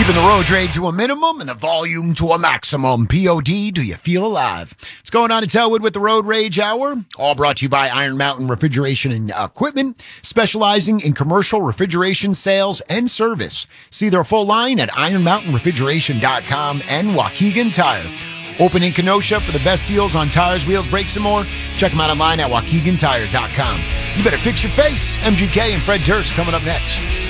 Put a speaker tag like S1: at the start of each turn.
S1: Keeping the road rage to a minimum and the volume to a maximum. POD, do you feel alive? What's going on in Telwood with the Road Rage Hour? All brought to you by Iron Mountain Refrigeration and Equipment, specializing in commercial refrigeration sales and service. See their full line at ironmountainrefrigeration.com and Waukegan Tire. Open in Kenosha for the best deals on tires, wheels, brakes, and more. Check them out online at waukegantire.com. You better fix your face. MGK and Fred Durst coming up next.